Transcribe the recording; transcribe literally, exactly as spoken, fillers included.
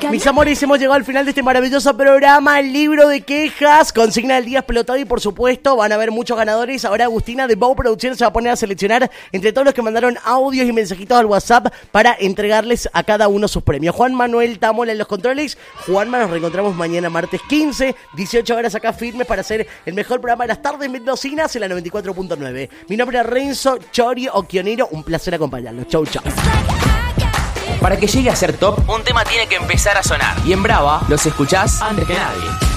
Mis amores, hemos llegado al final de este maravilloso programa, el libro de quejas, consigna del día explotado y por supuesto van a haber muchos ganadores. Ahora Agustina de Bow Producciones se va a poner a seleccionar entre todos los que mandaron audios y mensajitos al WhatsApp para entregarles a cada uno sus premios. Juan Manuel Tamola en los controles. Juanma, nos reencontramos mañana martes quince, dieciocho horas acá firmes para hacer el mejor programa de las tardes mendocinas en la noventa y cuatro punto nueve. Mi nombre es Renzo Chori Occhionero, un placer acompañarlos. Chau, chau. Para que llegue a ser top, un tema tiene que empezar a sonar. Y en Brava los escuchás antes que nadie.